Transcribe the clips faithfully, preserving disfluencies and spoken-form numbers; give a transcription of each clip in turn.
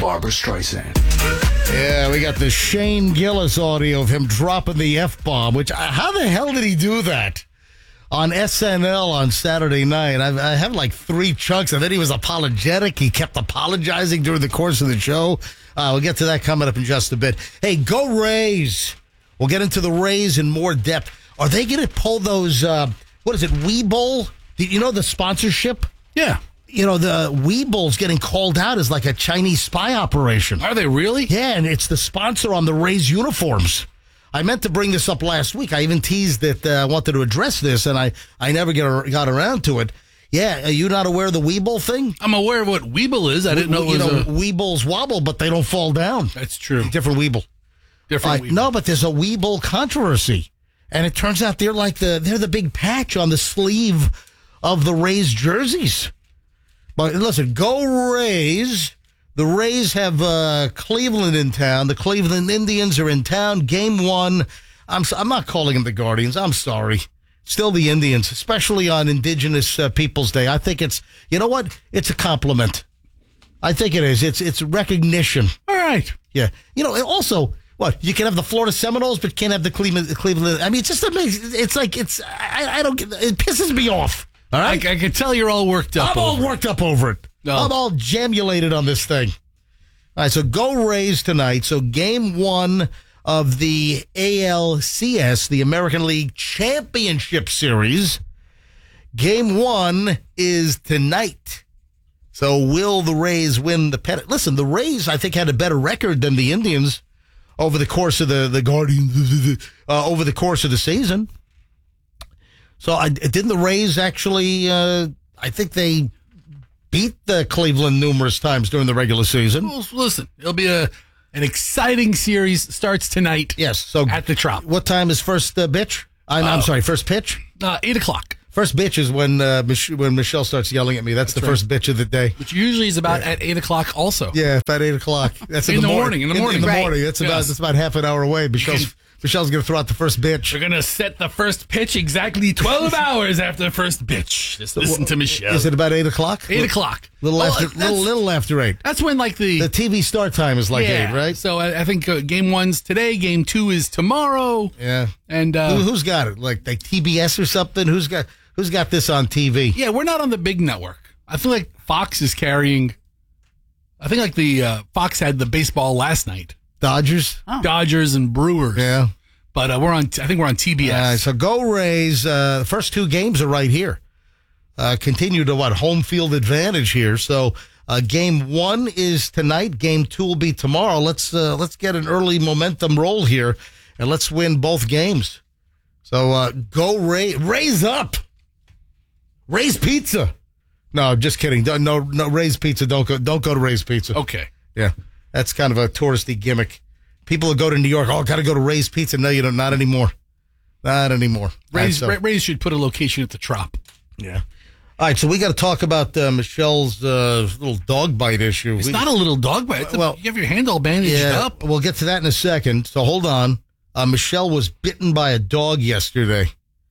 Barbra Streisand. Yeah, we got the Shane Gillis audio of him dropping the F-bomb, which, how the hell did he do that? On S N L on Saturday night. I, I have like three chunks, and then he was apologetic. He kept apologizing during the course of the show. Uh, we'll get to that coming up in just a bit. Hey, go Rays. We'll get into the Rays in more depth. Are they going to pull those, uh, what is it, Weeble? You know the sponsorship? Yeah. You know, the Weeble's getting called out as like a Chinese spy operation. Are they really? Yeah, and it's the sponsor on the Rays uniforms. I meant to bring this up last week. I even teased that uh, I wanted to address this, and I, I never get, got around to it. Yeah, are you not aware of the Weeble thing? I'm aware of what Weeble is. I didn't know it was you know, a... Weebles wobble, but they don't fall down. That's true. Different Weeble. Different Uh, Weeble. no, but there's a Weeble controversy, and it turns out they're like the they're the big patch on the sleeve of the Rays jerseys. But listen, go Rays. The Rays have uh, Cleveland in town. The Cleveland Indians are in town. Game one. I'm I'm not calling them the Guardians. I'm sorry. Still the Indians, especially on Indigenous uh, Peoples Day. I think it's, you know what? It's a compliment. I think it is. It's it's recognition. All right. Yeah. You know, also, what? You can have the Florida Seminoles, but you can't have the Cleveland. Cleveland. I mean, it's just amazing. It's like, it's, I, I don't, it pisses me off. All right? I, I can tell you're all worked up. I'm all over worked up over it. No. I'm all jamulated on this thing. All right, so go Rays tonight. So game one of the A L C S, the American League Championship Series. Game one is tonight. So will the Rays win the pennant? Listen, the Rays, I think, had a better record than the Indians over the course of the, the Guardians, uh, over the course of the season. So I, didn't the Rays actually, uh, I think they beat the Cleveland numerous times during the regular season. Well, listen, it'll be a an exciting series. Starts tonight. Yes. So at the Trop. What time is first uh, bitch? I'm, uh, I'm sorry, first pitch? Uh, eight o'clock. First bitch is when uh, Mich- when Michelle starts yelling at me. That's, That's the right. first bitch of the day. Which usually is about yeah. at eight o'clock also. Yeah, about eight o'clock. That's in, in the, the morning. morning. In the morning. In, in the right. morning. That's yes. about that's about half an hour away. Michelle's Michelle's going to throw out the first bitch. We're going to set the first pitch exactly twelve hours after the first pitch. Just listen to Michelle. Is it about eight o'clock? Eight o'clock. Little well, after, little, little after eight. That's when like the the T V start time is like yeah, eight, right? So I, I think uh, game one's today. Game two is tomorrow. Yeah. And uh, Who, who's got it? Like like T B S or something? Who's got who's got this on T V? Yeah, we're not on the big network. I feel like Fox is carrying. I think like the uh, Fox had the baseball last night. Dodgers, oh. Dodgers and Brewers. Yeah. But uh, we're on. I think we're on T B S. Uh, so go Rays. Uh, the first two games are right here. Uh, continue to what home field advantage here. So uh, game one is tonight. Game two will be tomorrow. Let's uh, let's get an early momentum roll here, and let's win both games. So uh, go Rays. Rays up. Rays Pizza. No, just kidding. Don't, no, no Rays Pizza. Don't go. Don't go to Rays Pizza. Okay. Yeah, that's kind of a touristy gimmick. People who go to New York, oh, got to go to Ray's Pizza. No, you don't. Not anymore. Not anymore. Ray's, right, so. Rays should put a location at the Trop. Yeah. All right, so we got to talk about uh, Michelle's uh, little dog bite issue. It's we, not a little dog bite. It's well, a, you have your hand all bandaged yeah, up. We'll get to that in a second. So hold on. Uh, Michelle was bitten by a dog yesterday.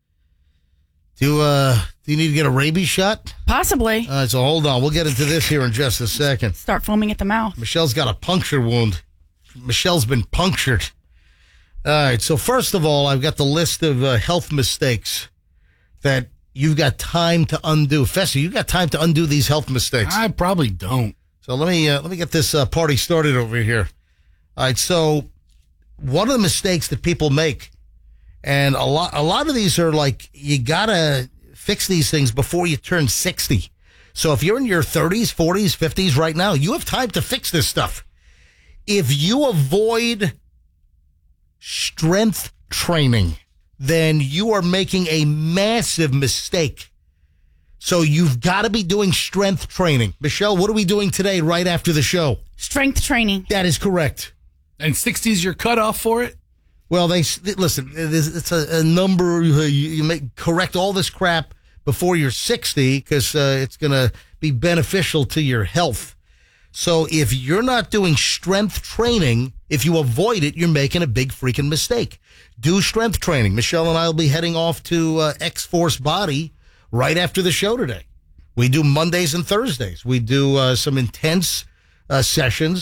Do uh, do you need to get a rabies shot? Possibly. All right, so hold on. We'll get into this here in just a second. Start foaming at the mouth. Michelle's got a puncture wound. Michelle's been punctured. All right, so first of all, I've got the list of uh, health mistakes that you've got time to undo. Fessy, you've got time to undo these health mistakes. I probably don't. So let me uh, let me get this uh, party started over here. All right, so one of the mistakes that people make, and a lot a lot of these are like, you gotta fix these things before you turn sixty. So if you're in your thirties, forties, fifties right now, you have time to fix this stuff. If you avoid strength training, then you are making a massive mistake. So you've got to be doing strength training. Michelle, what are we doing today right after the show? Strength training. That is correct. And sixty's your cutoff for it? Well, they listen, it's a, a number. You, you make correct all this crap before you're sixty because uh, it's going to be beneficial to your health. So if you're not doing strength training, if you avoid it, you're making a big freaking mistake. Do strength training. Michelle and I will be heading off to uh, X-Force Body right after the show today. We do Mondays and Thursdays. We do uh, some intense uh, sessions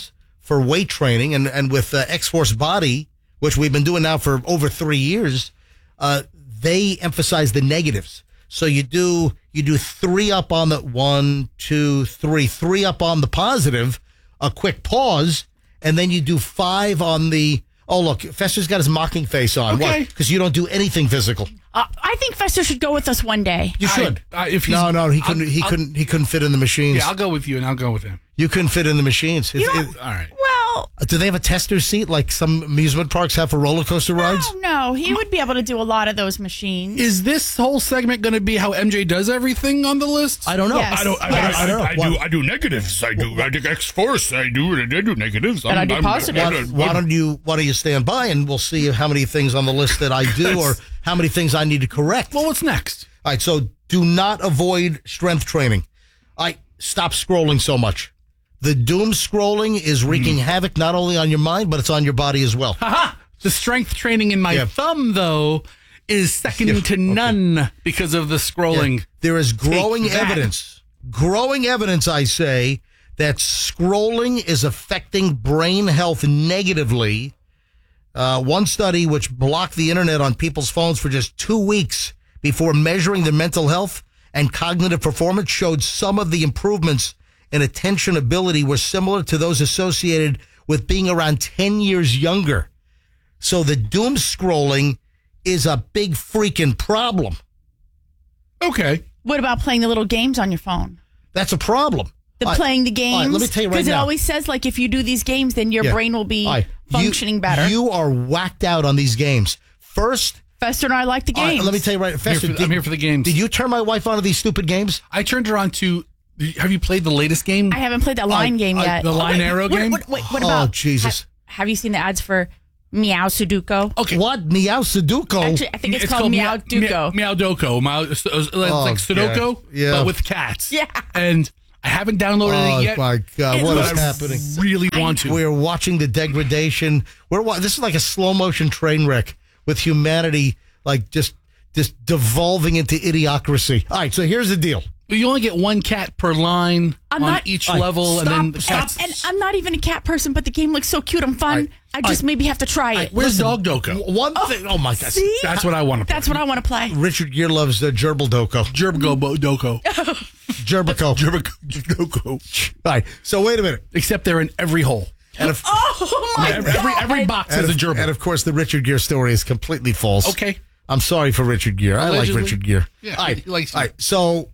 for weight training, and, and with uh, X-Force Body, which we've been doing now for over three years, uh, they emphasize the negatives. So you do you do three up on the one, two, three, three up on the positive, a quick pause, and then you do five on the. Oh, look, Fester's got his mocking face on. Okay. What? Because you don't do anything physical. Uh, I think Fester should go with us one day. You should. I, I, if he's, no, no, he couldn't. I'll- he I'll- couldn't. He couldn't fit in the machines. Yeah, I'll go with you, and I'll go with him. You couldn't fit in the machines. It- You don't- it- All right. Well, do they have a tester seat like some amusement parks have for roller coaster rides? no, no, he would be able to do a lot of those machines. Is this whole segment going to be how M J does everything on the list? I don't know. Yes. I don't. I, Yes. I, I, don't know. I do. I do negatives. I do. I do X Force. I do. I do negatives. And I do positives. Why, why don't you Why don't you stand by and we'll see how many things on the list that I do or how many things I need to correct. Well, what's next? All right, so do not avoid strength training. I stop scrolling so much. The doom scrolling is wreaking havoc not only on your mind, but it's on your body as well. Haha! The strength training in my Yeah. thumb, though, is second Yeah, to okay. none because of the scrolling. Yeah, there is growing Take that. evidence, growing evidence, I say, that scrolling is affecting brain health negatively. Uh, one study which blocked the internet on people's phones for just two weeks before measuring their mental health and cognitive performance showed some of the improvements in attention ability were similar to those associated with being around ten years younger. So the doom scrolling is a big freaking problem. Okay. What about playing the little games on your phone? That's a problem. The All right. playing the All games. right, let me tell you right Because it now. always says, like, if you do these games, then your Yeah. brain will be All right. You- functioning better. You are whacked out on these games. First, Fester and I like the all right, games. let me tell you right, I'm here, Fester, for, the- did, I'm here for the games. did you turn my wife onto these stupid games? I turned her on to. Have you played the latest game? I haven't played that line I- game I- yet. the line wait, arrow what- game? What, what, what Oh, about? Jesus. ha- have you seen the ads for Meow Sudoku? Okay. What? Meow Sudoku? Actually, I think it's, called, Meow Duko. Meow Doko. Meow, uh, like, Oh, like Sudoku, yeah. but with cats. Yeah. And I haven't downloaded oh, it yet. my God. It What is looks- happening? Really want to. We're watching the degradation. We're wa- This is like a slow motion train wreck with humanity, like just just devolving into idiocracy. All right, so here's the deal. You only get one cat per line I'm on not- each All right, level, stop, and then the stop. cats. And I'm not even a cat person, but the game looks so cute and fun. All right. I just All right. maybe have to try it. Where's Listen, Dog Doko? w- One thing. Oh, my God. See? That's what I want to play. That's what I want to play. Richard Gere loves uh, Gerbil Doko. Gerbigo Bo- Doko. Gerbico. Gerbigo Doko. All right, so wait a minute. Except they're in every hole. And if, Oh my Every, god! every, every box and, has a of, gerbil. and of course, the Richard Gere story is completely false. Okay. I'm sorry for Richard Gere. I like Allegedly. Richard Gere. Yeah, All right. he likes you. All right. So,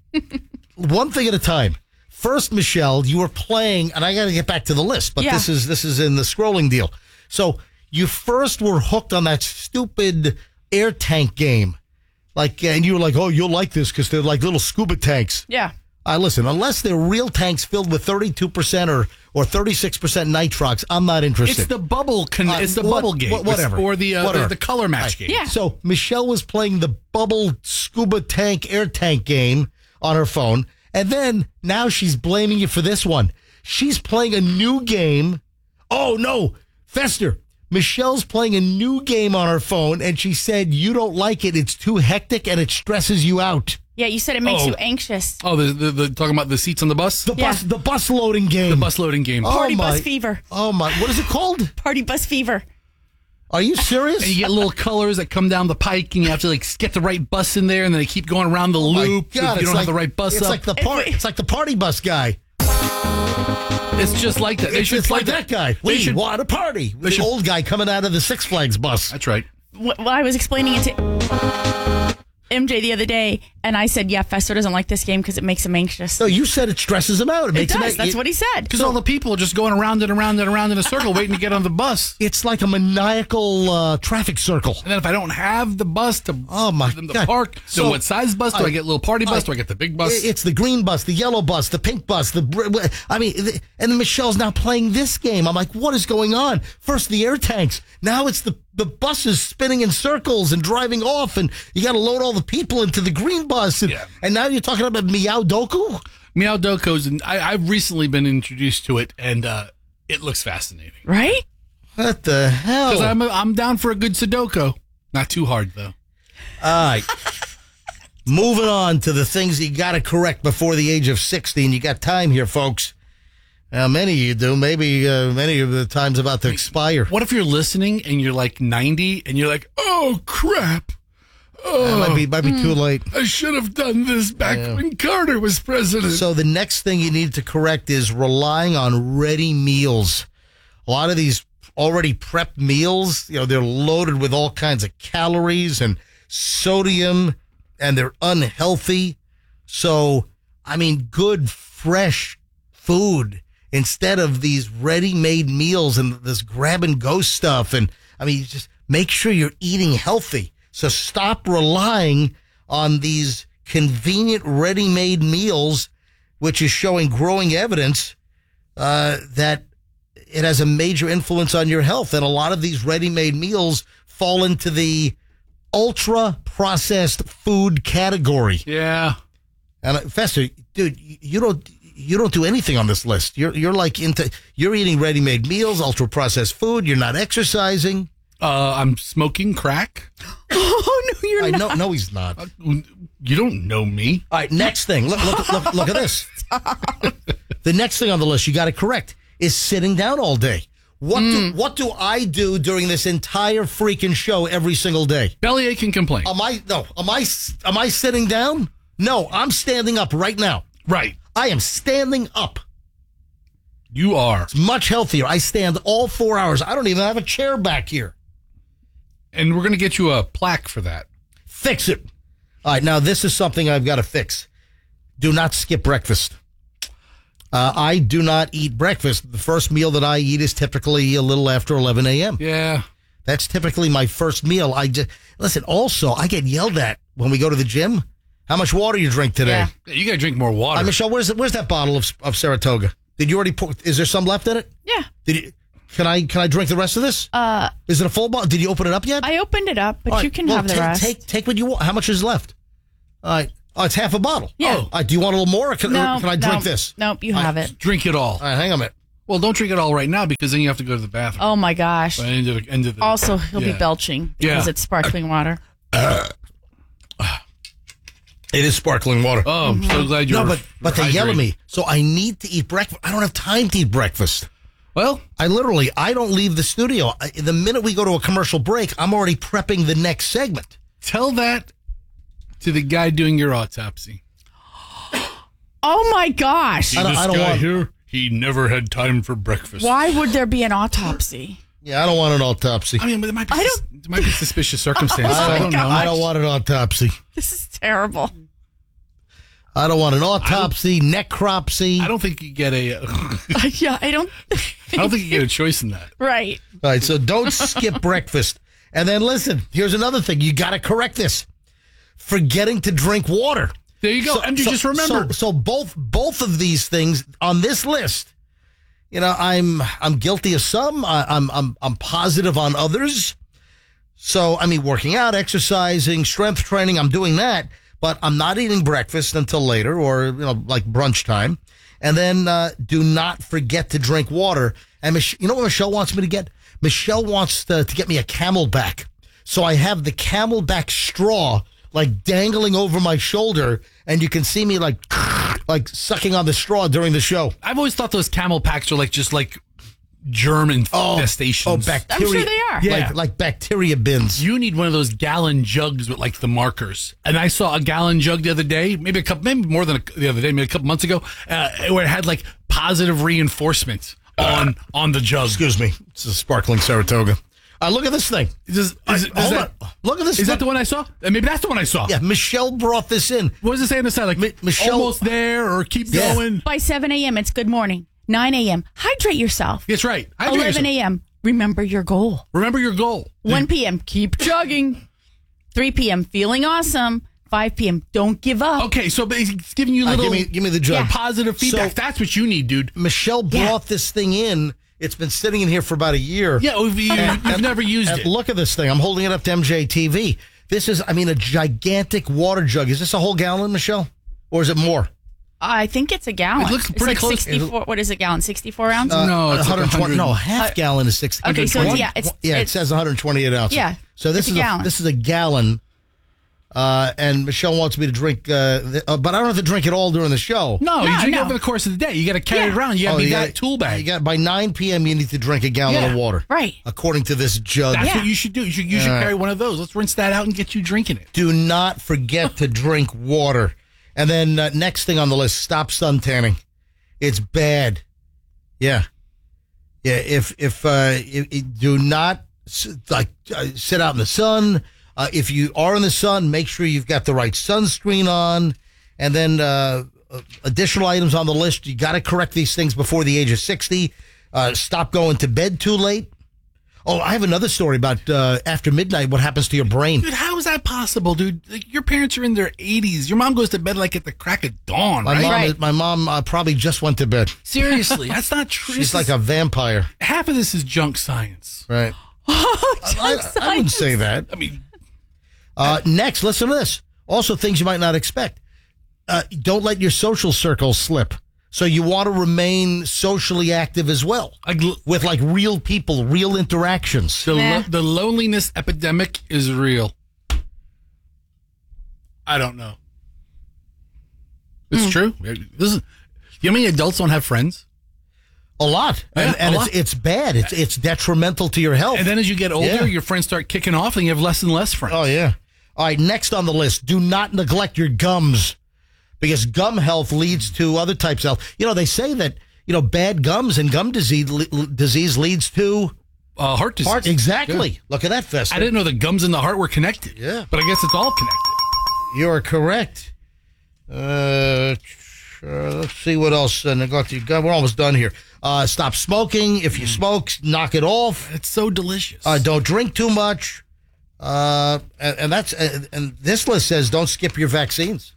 one thing at a time. First, Michelle, you were playing, and I got to get back to the list, but Yeah. this is this is in the scrolling deal. So, you first were hooked on that stupid air tank game, like, and you were like, "Oh, you'll like this because they're like little scuba tanks." Yeah. I listen. Unless they're real tanks filled with thirty-two percent or or thirty-six percent nitrox, I'm not interested. It's the bubble. Con- Uh, it's the what- bubble game. what- whatever. It's- or the, uh, Whatever. the the color match game. Yeah. So Michelle was playing the bubble scuba tank air tank game on her phone. And then now she's blaming you for this one. She's playing a new game. Oh, no. Fester. Michelle's playing a new game on her phone, and she said you don't like it. It's too hectic, and it stresses you out. Yeah, you said it makes Oh. you anxious. Oh, the, the, the talking about the seats on the bus. The Yeah. bus, the bus loading game. The bus loading game. Oh, Party my- bus fever. Oh, my. What is it called? Party bus fever. Are you serious? And you get little colors that come down the pike, and you have to like get the right bus in there, and then they keep going around the Oh my loop. God, if you it's don't like, have the right bus it's up. like the par- It's like the party bus guy. It's just like that. They It's should just play like that guy. They We should. want a party. The should- old guy coming out of the Six Flags bus. That's right. Wh- Well, I was explaining it to M J the other day, and I said, yeah, Fester doesn't like this game because it makes him anxious. No, you said it stresses him out. It, it makes him. does. That's what he said. Because all the people are just going around and around and around in a circle, waiting to get on the bus. It's like a maniacal uh, traffic circle. And then if I don't have the bus to Oh, my for them to God. park, So- then what size bus do I, I- get? A little party bus? I- do I get the big bus? I- It's the green bus, the yellow bus, the pink bus. The br- I mean, th- and then Michelle's now playing this game. I'm like, what is going on? First the air tanks. Now it's the the buses spinning in circles and driving off, and you got to load all the people into the green bus. And, Yeah. and now you're talking about Meow Doku. Meow Doko's, and I, I've recently been introduced to it, and uh, it looks fascinating. Right? What the hell? Because I'm I'm down for a good Sudoku. Not too hard though. All right. Moving on to the things you got to correct before the age of sixty, and you got time here, folks. Uh, many of you do. Maybe uh, many of the time's about to expire. What if you're listening and you're like ninety and you're like, oh, crap. Oh, Uh, might be, might be too late. I should have done this back Yeah. when Carter was president. So the next thing you need to correct is relying on ready meals. A lot of these already prepped meals, you know, they're loaded with all kinds of calories and sodium, and they're unhealthy. So, I mean, good, fresh food instead of these ready-made meals and this grab-and-go stuff. And, I mean, just make sure you're eating healthy. So stop relying on these convenient ready-made meals, which is showing growing evidence uh, that it has a major influence on your health. And a lot of these ready-made meals fall into the ultra-processed food category. yeah. And uh, Fester, dude, you don't you don't do anything on this list. You're you're like into you're eating ready-made meals, ultra-processed food. You're not exercising. Uh, I'm smoking crack. Oh, no, you're I not. know, no, he's not. You don't know me. All right, next thing. Look, look, look, look at this. The next thing on the list you got to correct is sitting down all day. What do what do I do during this entire freaking show every single day? Bellyache and complain. Am I no? Am I am I sitting down? No, I'm standing up right now. Right. I am standing up. You are. It's much healthier. I stand all four hours. I don't even have a chair back here. And we're going to get you a plaque for that. Fix it. All right, now this is something I've got to fix. Do not skip breakfast. Uh, I do not eat breakfast. The first meal that I eat is typically a little after eleven a.m. Yeah. That's typically my first meal. I just listen. Also, I get yelled at when we go to the gym. How much water you drink today? Yeah. Yeah, you got to drink more water. Uh, Michelle, where's where's that bottle of of Saratoga? Did you already pour? Is there some left in it? Yeah. Did you? Can I can I drink the rest of this? Uh, Is it a full bottle? Did you open it up yet? I opened it up, but All right, you can well, have the take, rest. Take take what you want. How much is left? All right. Oh, it's half a bottle. Yeah. Oh, all right, do you want a little more, or can, no, or can I drink no, this? Nope, you All have right. it. Drink it all. All right, hang on a minute. Well, don't drink it all right now because then you have to go to the bathroom. Oh my gosh. By the end of the, end of the, Also, he'll yeah. be belching because Yeah. it's sparkling water. It is sparkling water. Oh, I'm so glad you're no, but but they yell at hydrated. me, so I need to eat breakfast. I don't have time to eat breakfast. Well, I literally, I don't leave the studio. I, the minute we go to a commercial break, I'm already prepping the next segment. tell that to the guy doing your autopsy. Oh my gosh. I don't- this I don't guy want- here, he never had time for breakfast. Why would there be an autopsy? Yeah, I don't want an autopsy. I mean, there might be, I sus- there might be suspicious circumstances. Oh I my don't know. God. I don't want an autopsy. This is terrible. I don't want an autopsy, necropsy. I don't think you get a. I yeah, I don't. don't think you get a choice in that. Right. All right, so don't skip breakfast. And then listen, here's another thing. You got to correct this. Forgetting to drink water. There you go. and you just remembered. So, so both both of these things on this list, you know, I'm I'm guilty of some. I, I'm I'm I'm positive on others. So I mean, working out, exercising, strength training, I'm doing that, but I'm not eating breakfast until later, or you know, like brunch time. And then uh, do not forget to drink water. And Mich- you know what Michelle wants me to get? Michelle wants to, to get me a Camelback. So I have the Camelback straw like dangling over my shoulder, and you can see me like like sucking on the straw during the show. I've always thought those camel packs are like just like germ infestations. Oh, bacteria. I'm sure they are. Yeah. Like, like bacteria bins. You need one of those gallon jugs with like the markers. And I saw a gallon jug the other day, maybe a couple, maybe more than a, the other day, maybe a couple months ago, uh, where it had like positive reinforcement on on the jug. Excuse me. It's a sparkling Saratoga. Uh, look at this thing. Is, is, Uh, is hold that, on. Look at this. is thing. that the one I saw? Uh, maybe that's the one I saw. Yeah, Michelle brought this in. What does it say on the side? Like Mi- Michelle- almost there or keep Yeah. going? By seven a.m., it's good morning. nine a.m., hydrate yourself. That's right. Hydrate eleven yourself. a.m., remember your goal. Remember your goal. one p.m., keep jogging. three p.m., feeling awesome. five p.m., don't give up. Okay, so it's giving you Uh, little give me, give me the jug. positive feedback. So- That's what you need, dude. Michelle Yeah. brought this thing in. It's been sitting in here for about a year. Yeah, we've, you, you've never used And it. look at this thing. I'm holding it up to M J T V. This is, I mean, a gigantic water jug. Is this a whole gallon, Michelle? Or is it more? I think it's a gallon. It looks it's pretty like close. sixty-four. What is a gallon? sixty-four ounces? Uh, No, it's like one hundred twenty. one hundred. No, half gallon is sixty. Okay, so it's- One- yeah, it's- yeah, it it's- says one hundred twenty-eight ounces. Yeah, So this it's a is gallon. this is a gallon Uh, and Michelle wants me to drink, uh, the, uh, but I don't have to drink it all during the show. No, No, you drink no. it over the course of the day. You got to carry Yeah. it around. You got to Oh, be you that gotta- tool bag. You got by nine p.m. You need to drink a gallon Yeah. of water, Right. according to this jug. That's Yeah. what you should do. You should, you should All right. carry one of those. Let's rinse that out and get you drinking it. Do not forget to drink water. And then uh, next thing on the list, stop sun tanning. It's bad. Yeah, yeah. If if uh, if, if- do not s- like uh, sit out in the sun. Uh, if you are in the sun, make sure you've got the right sunscreen on. And then uh, additional items on the list. You got to correct these things before the age of sixty. Uh, stop going to bed too late. Oh, I have another story about uh, after midnight. What happens to your brain? Dude, how is that possible, dude? Like, your parents are in their eighties. Your mom goes to bed like at the crack of dawn, My right? mom, Right. my mom uh, probably just went to bed. Seriously, that's not true. She's This like is- a vampire, half of this is junk science. right? I, I wouldn't say that. I mean, Uh, next, listen to this. Also, things you might not expect. Uh, don't let your social circle slip. So you want to remain socially active as well, like, l- with like real people, real interactions. the Nah. lo- the loneliness epidemic is real. I don't know. It's true. This is. You know how many adults don't have friends? A lot, Yeah, and, and a it's lot. it's bad. It's it's detrimental to your health. And then as you get older, Yeah. your friends start kicking off, and you have less and less friends. Oh, yeah. All right, next on the list, do not neglect your gums because gum health leads to other types of health. You know, they say that, you know, bad gums and gum disease disease leads to Uh, heart disease. heart. Exactly. Yeah. Look at that, Fester. I didn't know the gums and the heart were connected. Yeah. But I guess it's all connected. You are correct. Uh, uh, let's see what else. Uh, neglect your gum. We're almost done here. Uh, stop smoking. If you smoke, knock it off. It's so delicious. Uh, don't drink too much. Uh, and, and that's and, and this list says don't skip your vaccines.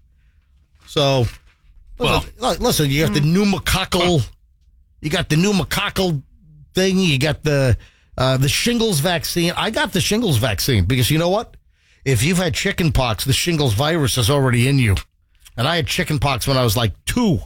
So, listen, look, listen you got the pneumococcal, you got the pneumococcal thing. You got the uh, the shingles vaccine. I got the shingles vaccine because you know what? If you've had chicken pox, the shingles virus is already in you. And I had chicken pox when I was like two.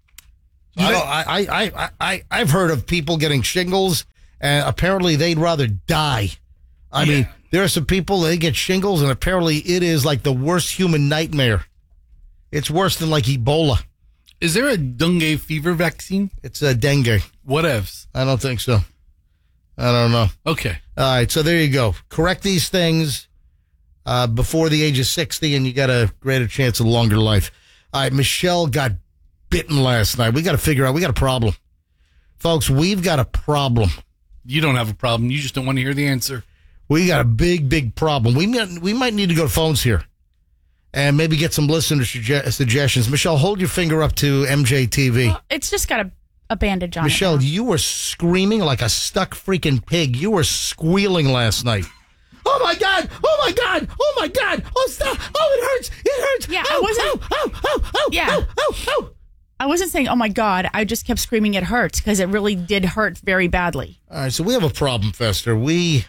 I, don't, I, I, I, I, I've heard of people getting shingles, and apparently they'd rather die. I Yeah. mean, there are some people, they get shingles, and apparently it is like the worst human nightmare. It's worse than like Ebola. Is there a dengue fever vaccine? It's uh, dengue. Whatevs. I don't think so. I don't know. Okay. All right, so there you go. Correct these things uh, before the age of sixty, and you got a greater chance of longer life. All right, Michelle got bitten last night. We got to figure out, we got a problem. Folks, we've got a problem. You don't have a problem. You just don't want to hear the answer. We got a big, big problem. We might, we might need to go to phones here and maybe get some listener suge- suggestions. Michelle, hold your finger up to M J T V. It's just got a, a bandage on Michelle, it. you were screaming like a stuck freaking pig. You were squealing last night. Oh my God! Oh my God! Oh my God! Oh stop! Oh, it hurts! It hurts! Yeah, oh, I wasn't- Oh, oh, oh, oh, Yeah. Oh, oh, oh. I wasn't saying, oh my God. I just kept screaming it hurts because it really did hurt very badly. All right, so we have a problem, Fester. We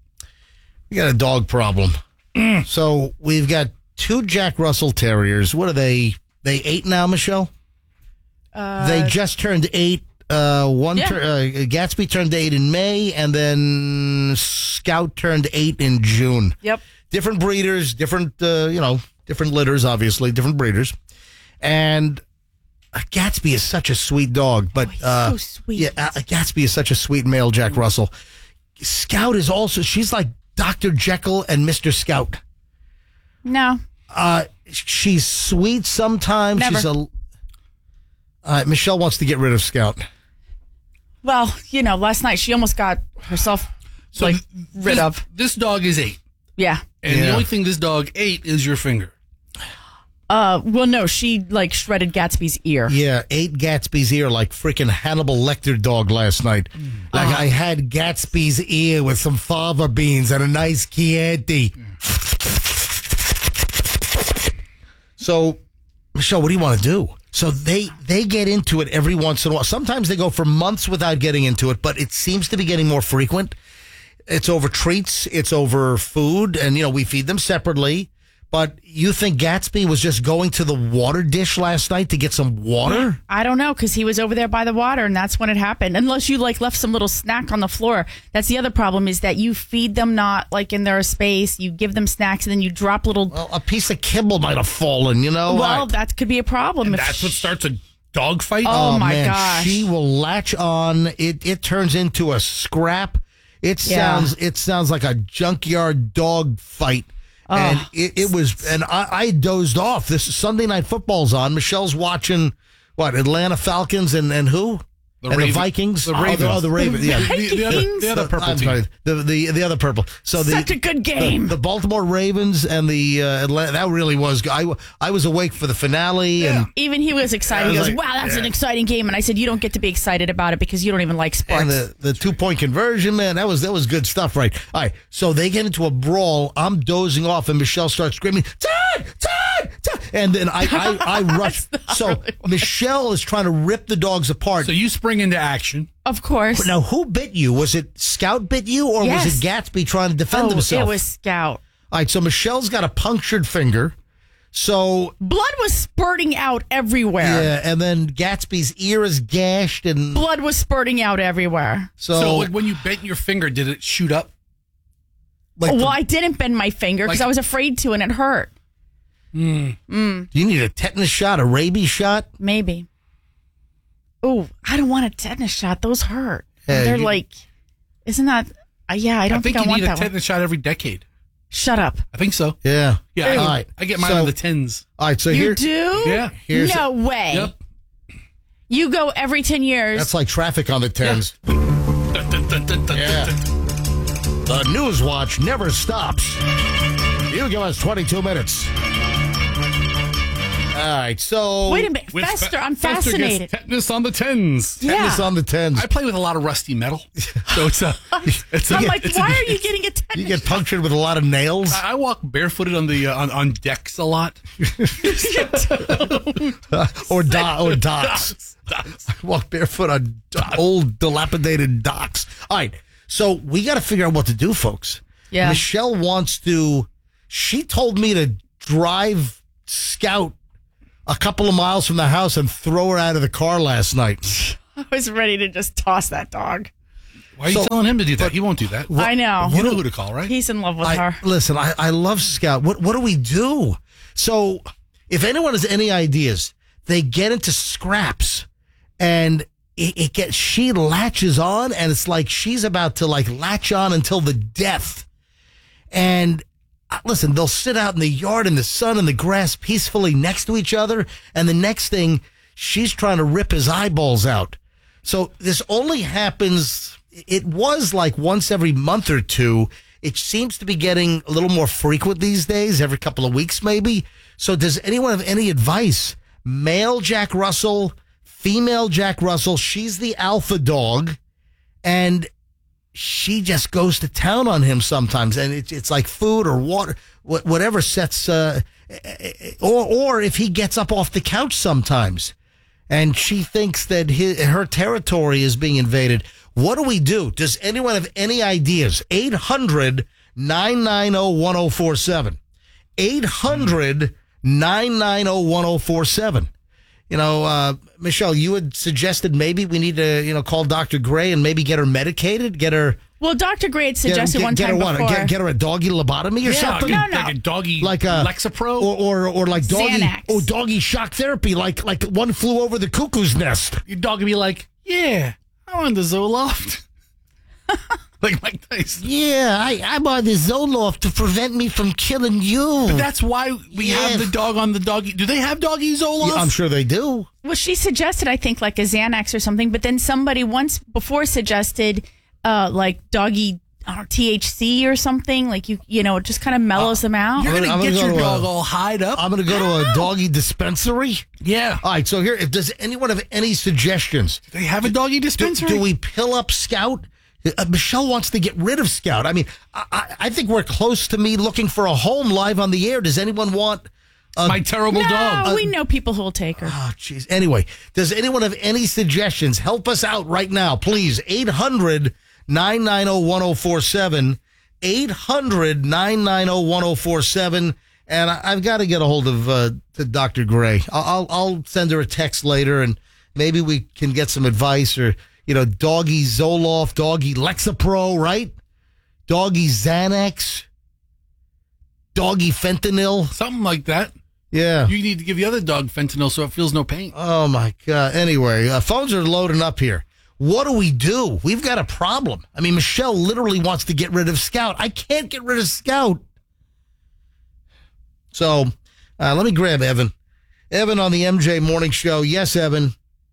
we got a dog problem. So we've got two Jack Russell Terriers. What are they? They eight now, Michelle? Uh, they just turned eight. Uh, one Yeah. tur- uh, Gatsby turned eight in May, and then Scout turned eight in June. Yep. Different breeders, different uh, you know, different litters, obviously, different breeders. And uh, Gatsby is such a sweet dog, but Oh, he's uh, so sweet. yeah, uh, Gatsby is such a sweet male Jack Russell. Scout is also she's like Doctor Jekyll and Mister Scout. No. Uh, she's sweet sometimes. Never. She's a. Uh, Michelle wants to get rid of Scout. Well, you know, last night she almost got herself So like th- rid this, of. This dog is eight. Yeah. And the Yeah. only thing this dog ate is your finger. Uh, well, no, she like shredded Gatsby's ear. Yeah, ate Gatsby's ear like freaking Hannibal Lecter dog last night. Like I had Gatsby's ear with some fava beans and a nice Chianti. So, Michelle, what do you want to do? So they they get into it every once in a while. Sometimes they go for months without getting into it, but it seems to be getting more frequent. It's over treats, it's over food, and you know we feed them separately. But you think Gatsby was just going to the water dish last night to get some water? I don't know, because he was over there by the water, and that's when it happened. Unless you like left some little snack on the floor. That's the other problem, is that you feed them not like in their space. You give them snacks, and then you drop little. Well, a piece of kibble might have fallen, you know? Well, I- that could be a problem. And if that's what starts a dog fight. Oh, my man, gosh. she will latch on. It it turns into a scrap. It Yeah. sounds it sounds like a junkyard dog fight. And it, it was, and I, I dozed off. This Sunday Night Football's on. Michelle's watching what, Atlanta Falcons and, and who? The and Raven- the Vikings. the Oh, Ravens. Oh, the Ravens. Yeah. The, the other, the other purple I'm team. sorry, the, the the other purple. So the, Such a good game. The, the Baltimore Ravens and the uh, Atlanta. That really was. good. I I was awake for the finale, and Even he was excited. I He was goes, like, wow, that's yeah. an exciting game. And I said, you don't get to be excited about it because you don't even like sports. and the, the two point conversion, man. That was that was good stuff, right? All right. So they get into a brawl. I'm dozing off, and Michelle starts screaming, "Todd, Todd, Todd!" And then I I, I rush. So Michelle is trying to rip the dogs apart. So you spring into action. Of course. Now, who bit you? Was it Scout bit you, or Yes. was it Gatsby trying to defend oh, himself? it was Scout. All right, so Michelle's got a punctured finger. So, Blood was spurting out everywhere. yeah, and then Gatsby's ear is gashed, and Blood was spurting out everywhere. so, So, like, when you bent your finger, did it shoot up? like, well, I didn't bend my finger because Like- I was afraid to, and it hurt. do you need a tetanus shot, a rabies shot? Maybe. Oh, I don't want a tetanus shot. Those hurt. Yeah, They're you- like, isn't that? Uh, yeah, I don't I think think, I you want need a that one. tetanus shot every decade. Shut up. I think so. Yeah. Yeah, I, All get- right. I get mine So- in the tens. All right, so You here, do? Yeah. Here's- no way. Yep. You go every ten years. that's like traffic on the tens. Yeah. The News Watch never stops. You give us twenty-two minutes. All right, so Wait a minute. With Fester, fa- I'm Fester gets fascinated. tetanus on the tens. tetanus Yeah. on the tens. I play with a lot of rusty metal, so it's a. It's a I'm like, it's a- why are you getting a tetanus? You get punctured with a lot of nails. I I walk barefooted on the uh, on, on decks a lot. or do- or docks. Walk barefoot on d- old dilapidated docks. All right, so we got to figure out what to do, folks. Yeah. Michelle wants to. She told me to drive Scout a couple of miles from the house and throw her out of the car last night. I was ready to just toss that dog. Why are you So- telling him to do that? He won't do that. I know. You know who to call, right? He's in love with I, her. listen, I, I love Scout. What what do we do? So, if anyone has any ideas, they get into scraps, and it, it gets she latches on, and it's like she's about to like latch on until the death. And uh, listen, they'll sit out in the yard in the sun and the grass peacefully next to each other, and the next thing, she's trying to rip his eyeballs out. So this only happens. It was like once every month or two. It seems to be getting a little more frequent these days, every couple of weeks maybe. So does anyone have any advice? Male Jack Russell, female Jack Russell. She's the alpha dog, and she just goes to town on him sometimes. And it's it's like food or water, wh- whatever sets, uh, or or if he gets up off the couch sometimes, and she thinks that his, her territory is being invaded. What do we do? Does anyone have any ideas? eight hundred, nine nine zero, one zero four seven. eight hundred, nine nine zero, one zero four seven. You know, uh, Michelle, you had suggested maybe we need to, you know, call Doctor Gray and maybe get her medicated, get her... Well, Doctor Gray had Get, suggested get, one get time her what? before. Get, get her a doggy lobotomy or yeah, something? like, No, a- no. like a doggy, Like a Lexapro. or, or or like doggy, Xanax. oh doggy shock therapy, like like one flew over the cuckoo's nest. Your dog would be like, "Yeah, I'm on the Zoloft." Like Mike Tyson. Yeah, I, I'm on the Zoloft to prevent me from killing you. But that's why we Yeah. have the dog on the doggy. Do they have doggy Zoloft? Yeah, I'm sure they do. Well, she suggested, I think, like a Xanax or something, but then somebody once before suggested, uh, like doggy I don't know, T H C or something. Like you, you know, it just kind of mellows them out. You're I'm gonna, gonna- I'm get gonna your go to a- dog all hied up. I'm going to go to a doggy dispensary. yeah. All right, so here, if does anyone have any suggestions? They have a doggy Do, dispensary. do we pill up Scout? Uh, Michelle wants to get rid of Scout. I mean, I, I, I think we're close to me looking for a home live on the air. Does anyone want? My terrible No, dog. we know people who will take her. Oh, jeez. Anyway, does anyone have any suggestions? Help us out right now, please. eight hundred, nine nine zero, one zero four seven. eight hundred, nine nine zero, one zero four seven. And I, I've got to get a hold of uh, to Doctor Gray. I'll, I'll I'll send her a text later, and maybe we can get some advice, or you know, doggy Zoloft, doggy Lexapro, right? Doggy Xanax, doggy fentanyl, Something like that. yeah. You need to give the other dog fentanyl so it feels no pain. Oh my God. Anyway, uh, phones are loading up here. What do we do? We've got a problem. I mean, Michelle literally wants to get rid of Scout. I can't get rid of Scout. So uh, let me grab Evan. Evan on the M J Morning Show. Yes, Evan.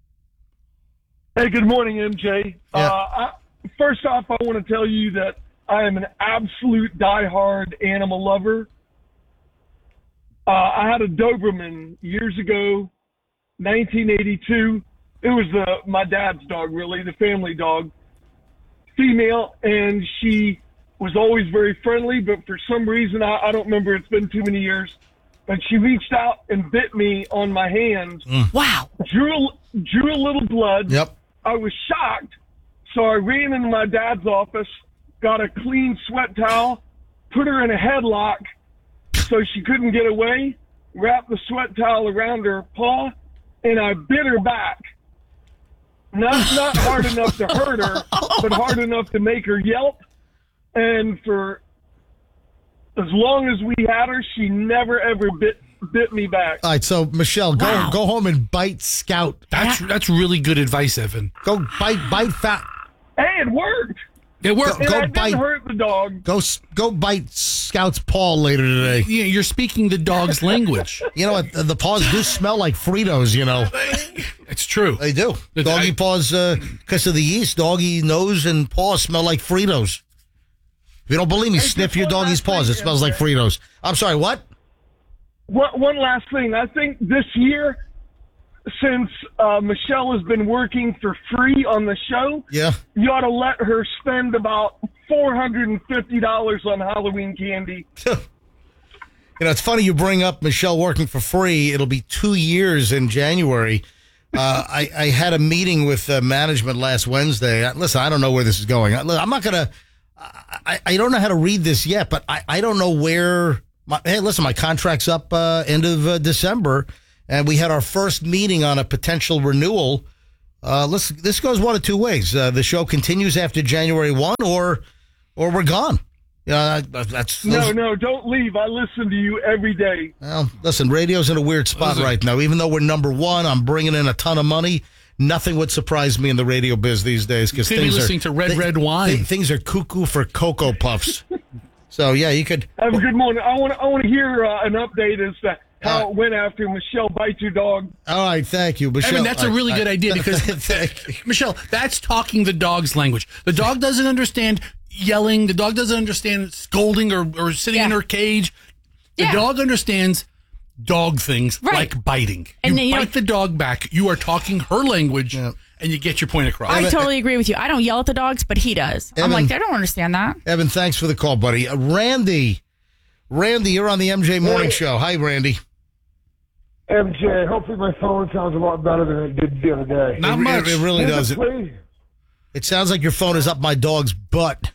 Hey, good morning, M J. Yeah. Uh, I, first off, I want to tell you that I am an absolute diehard animal lover. Uh, I had a Doberman years ago, nineteen eighty-two. It was the, my dad's dog, really, the family dog, female, and she was always very friendly, but for some reason, I, I don't remember, it's been too many years, but she reached out and bit me on my hand, Wow. drew, drew a little blood. Yep. I was shocked, so I ran into my dad's office, got a clean sweat towel, put her in a headlock so she couldn't get away, wrapped the sweat towel around her paw, and I bit her back. Not not hard enough to hurt her, but hard enough to make her yelp. And for as long as we had her, she never ever bit bit me back. All right. So, Michelle, go Wow. go home and bite Scout. That's that's really good advice, Evan. Go bite bite fat. Hey, it worked. It worked. And Go I didn't bite. hurt the dog. Go s- go bite Scout's paw later today. Yeah, you're speaking the dog's language. You know what? The paws do smell like Fritos. You know It's true. they do. But Doggy I- paws, because of the yeast. Doggy nose and paws smell like Fritos. If you don't believe me, sniff your one doggy's last paws. It thing, smells like M J. Fritos. I'm sorry. What? One, one last thing. I think this year, since uh, Michelle has been working for free on the show, Yeah. you ought to let her spend about four hundred fifty dollars on Halloween candy. You know, it's funny you bring up Michelle working for free. It'll be two years in January. Uh, I, I had a meeting with uh, management last Wednesday. Uh, Listen, I don't know where this is going. I, I'm not going to, I, I don't know how to read this yet, but I, I don't know where, my, hey, listen, my contract's up uh, end of uh, December, and we had our first meeting on a potential renewal. Uh, let's, this goes one of two ways. Uh, the show continues after January first, or or we're gone. You know, that, that's No, those- no, don't leave. I listen to you every day. Well, listen, radio's in a weird spot right now. Even though we're number one, I'm bringing in a ton of money. Nothing would surprise me in the radio biz these days because Could be things listening are to Red thi- Red Wine. thi- things are cuckoo for Cocoa Puffs. So yeah, you could. Have a good morning. I want to I want to hear uh, an update as to how Uh, it went after Michelle Bite Your Dog. All right, thank you, Michelle. Evan, that's a All right, really all good right. idea because, Thank you. Michelle, that's talking the dog's language. The dog doesn't understand yelling. The dog doesn't understand scolding or, or sitting in Yeah. her cage. The Yeah. dog understands dog things Right. like biting. And you then, you bite know- the dog back. You are talking her language, and you get your point across. I totally agree with you. I don't yell at the dogs, but he does. I'm Evan- like, I don't understand that. Evan, thanks for the call, buddy. Uh, Randy, Randy, you're on the M J Morning Show. Hi, Randy. M J, hopefully my phone sounds a lot better than it did the other day. Not It- much. It, really There's does. a It, place- it sounds like your phone is up my dog's butt.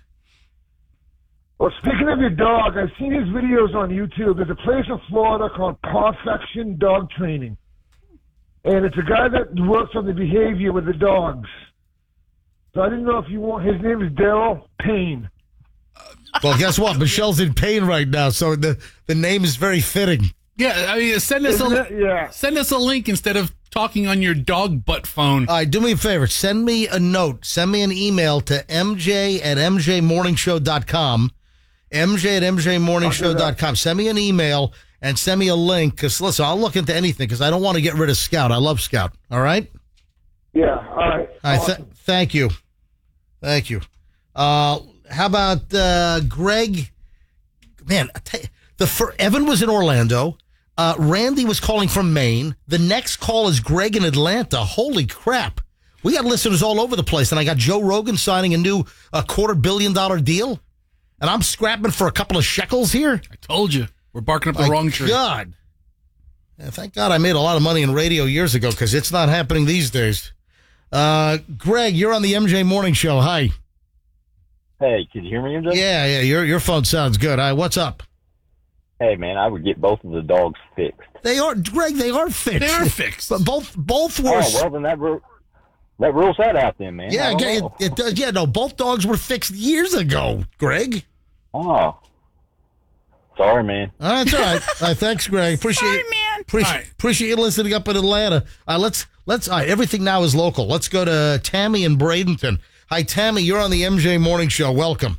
Well, speaking of your dog, I've seen his videos on YouTube. There's a place in Florida called Perfection Dog Training. And it's a guy that works on the behavior with the dogs. So I didn't know if you want, his name is Daryl Payne. Well, guess what? Michelle's in pain right now, so the, the name is very fitting. Yeah, I mean, send us Isn't a it? Yeah. send us a link instead of talking on your dog butt phone. All right, do me a favor. Send me a note. Send me an email to m j at m j morning show dot com. m j at m j morning show dot com. Send me an email and send me a link. Because, listen, I'll look into anything because I don't want to get rid of Scout. I love Scout. All right? Yeah, all right. All right. Th- thank you. Thank you. Uh, how about uh, Greg? Man, I tell you, the fir- Evan was in Orlando. Uh, Randy was calling from Maine. The next call is Greg in Atlanta. Holy crap. We got listeners all over the place. And I got Joe Rogan signing a new uh, quarter billion dollar deal. And I'm scrapping for a couple of shekels here. I told you, we're barking up the My wrong tree. God. Yeah, thank God I made a lot of money in radio years ago because it's not happening these days. Uh, Greg, you're on the M J Morning Show. Hi. Hey, can you hear me, M J? Yeah, yeah, your your phone sounds good. Hi, what's up? Hey, man, I would get both of the dogs fixed. They are, Greg. They are fixed. They are fixed. But both both were. Oh, well, then that, ru- that rules that out then, man. yeah, I don't it, know. it does. Yeah, no, both dogs were fixed years ago, Greg. Oh. Sorry, man. Oh, that's all right. All right, thanks, Greg. Appreciate Sorry, it. man. Appreciate, All right. appreciate you listening up in Atlanta. Uh, let's let's. All right, everything now is local. Let's go to Tammy in Bradenton. Hi, Tammy. You're on the M J Morning Show. Welcome.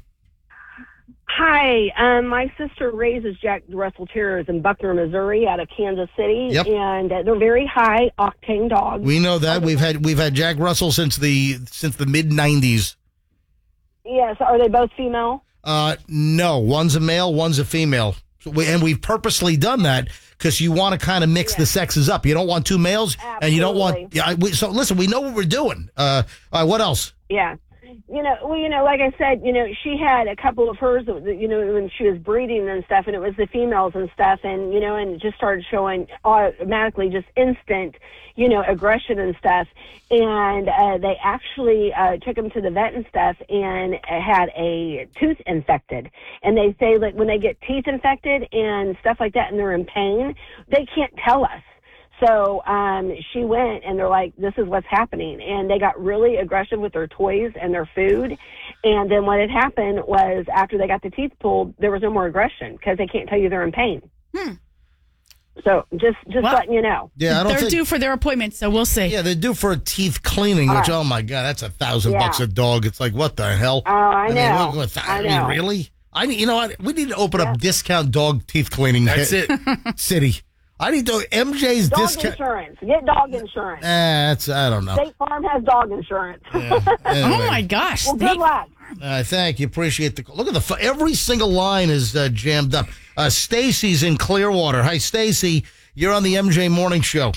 Hi, um, my sister raises Jack Russell Terriers in Buckner, Missouri, out of Kansas City, Yep. and uh, they're very high octane dogs. We know that we've had we've had Jack Russell since the since the mid nineties. Yes, are they both female? Uh, no, one's a male, one's a female, so we, and we've purposely done that because you want to kind of mix Yeah. the sexes up. You don't want two males, and you don't want. Absolutely. Yeah, I, we, so listen, we know what we're doing. Uh, all right, what else? Yeah. You know, well, you know, like I said, you know, she had a couple of hers, that, you know, when she was breeding and stuff, and it was the females and stuff, and, you know, and it just started showing automatically just instant, you know, aggression and stuff. And uh, they actually uh, took them to the vet and stuff and had a tooth infected. And they say, like, when they get teeth infected and stuff like that and they're in pain, they can't tell us. So um, she went, and they're like, this is what's happening. And they got really aggressive with their toys and their food. And then what had happened was after they got the teeth pulled, there was no more aggression because they can't tell you they're in pain. Hmm. So just just Well, letting you know. Yeah, I don't They're think. due for their appointment, so we'll see. Yeah, they're due for a teeth cleaning, which, oh my God, that's a thousand Yeah. bucks a dog. It's like, what the hell? Oh, I mean, know. what- what- I mean, know. really? I need, you know what? We need to open up discount dog teeth cleaning. That's hit- it. City. I need to M J's Dog discount. insurance. Get dog insurance. Eh, that's I don't know. State Farm has dog insurance. Anyway. Oh my gosh. Well, good State- luck. Uh, thank you. Appreciate the call. Look at the fu- every single line is uh, jammed up. Uh, Stacy's in Clearwater. Hi, Stacy. You're on the M J Morning Show.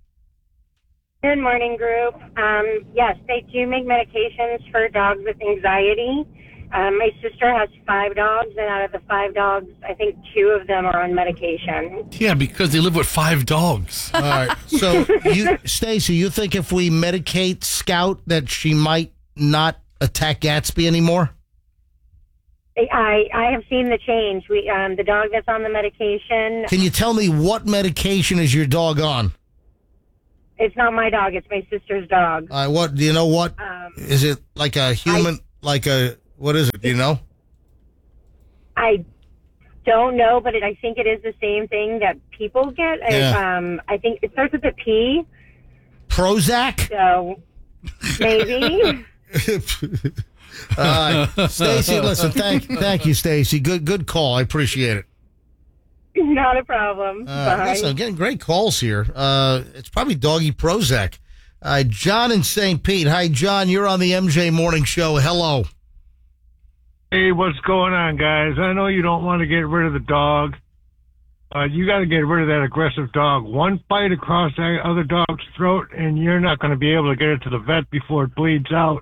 Good morning, group. Um, yes, they do make medications for dogs with anxiety. Um, my sister has five dogs, and out of the five dogs, I think two of them are on medication. Yeah, because they live with five dogs. All right. So, you, Stacy, you think if we medicate Scout that she might not attack Gatsby anymore? I, I have seen the change. We um, the dog that's on the medication. Can you tell me what medication is your dog on? It's not my dog. It's my sister's dog. Uh, what do you know? What Um, is it like a human? like a what is it? Do you know? I don't know, but it, I think it is the same thing that people get. I- Yeah. Um, I think it starts with a P. Prozac. So maybe. Uh, Stacy, listen, thank thank you, Stacy. Good good call. I appreciate it. Not a problem. Uh, Bye. listen, I'm getting great calls here. Uh, it's probably Doggy Prozac. Uh, John in Saint Pete. Hi, John. You're on the M J Morning Show. Hello. Hey, what's going on, guys? I know you don't want to get rid of the dog. Uh, you got to get rid of that aggressive dog. One bite across that other dog's throat, and you're not going to be able to get it to the vet before it bleeds out.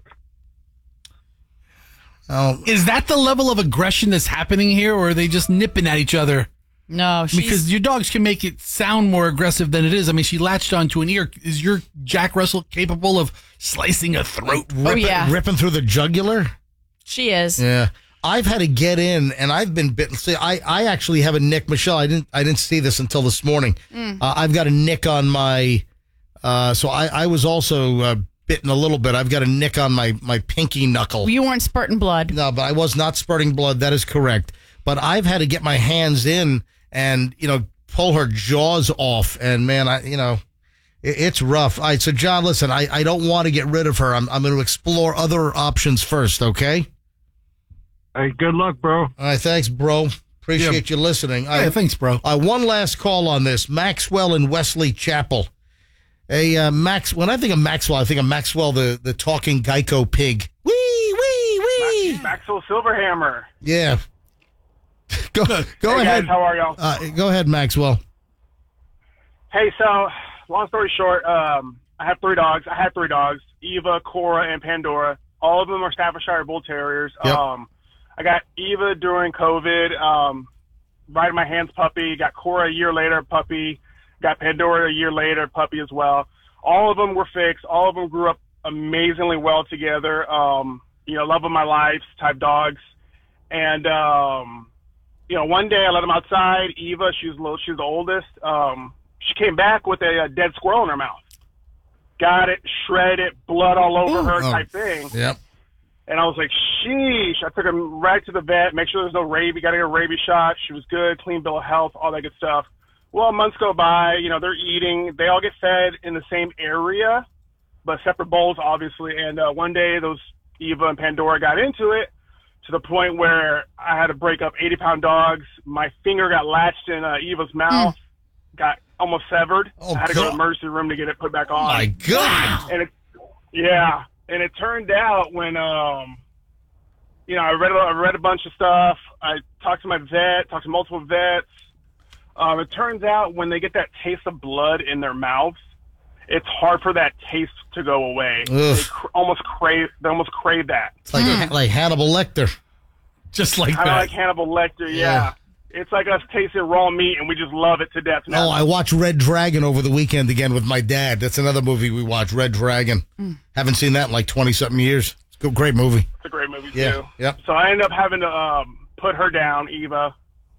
Oh, Is that the level of aggression that's happening here, or are they just nipping at each other? No, she's, Because your dogs can make it sound more aggressive than it is. I mean, she latched onto an ear. Is your Jack Russell capable of slicing a throat? ripping, yeah. ripping through the jugular. she is. Yeah, I've had to get in, and I've been bitten. See, I, I actually have a nick, Michelle. I didn't I didn't see this until this morning. Uh, I've got a nick on my. Uh, so I, I was also uh, bitten a little bit. I've got a nick on my my pinky knuckle. You weren't spurting blood. No, but I was not spurting blood. That is correct. But I've had to get my hands in and, you know, pull her jaws off. And, man, I you know, it, it's rough. All right, so, John, listen, I, I don't want to get rid of her. I'm, I'm going to explore other options first, okay? Hey, good luck, bro. All right, thanks, bro. Appreciate you listening. All Yeah, right, thanks, bro. uh, one last call on this. Maxwell in Wesley Chapel. Hey, uh, Max, when I think of Maxwell, I think of Maxwell, the, the talking Geico pig. Wee, wee, wee. Maxwell Silverhammer. Yeah. Go, go Hey, ahead. guys, how are y'all? Uh, go ahead, Maxwell. Hey, so long story short, um, I have three dogs. I had three dogs: Eva, Cora, and Pandora. All of them are Staffordshire Bull Terriers. Yep. Um, I got Eva during COVID, um, right in my hands puppy. Got Cora a year later, puppy. Got Pandora a year later, puppy as well. All of them were fixed. All of them grew up amazingly well together. Um, you know, love of my life type dogs. And, um, you know, one day I let them outside. Eva, she was a little, she was the oldest. Um, she came back with a, a dead squirrel in her mouth. Got it, shredded, blood all over Ooh. her, Oh. type thing. Yep. And I was like, sheesh. I took her right to the vet, make sure there's no rabies, got to get a rabies shot. She was good, clean bill of health, all that good stuff. Well, months go by, you know, they're eating. They all get fed in the same area, but separate bowls, obviously. And uh, one day, those Eva and Pandora got into it to the point where I had to break up eighty-pound dogs. My finger got latched in uh, Eva's mouth, mm. got almost severed. Oh, I had to God. go to the emergency room to get it put back on. My God. And it, yeah. And it turned out when, um, you know, I read, I read a bunch of stuff. I talked to my vet, talked to multiple vets. Um, it turns out when they get that taste of blood in their mouths, it's hard for that taste to go away. Ugh. They cr- almost crave, they almost crave that. It's like like Hannibal Lecter. Just like Kind of that. like Hannibal Lecter, yeah. Yeah. It's like us tasting raw meat, and we just love it to death now. Oh, I watched Red Dragon over the weekend again with my dad. That's another movie we watched, Red Dragon. Mm. Haven't seen that in like twenty-something years. It's a great movie. It's a great movie, Yeah, too. yep. So I ended up having to um, put her down, Eva.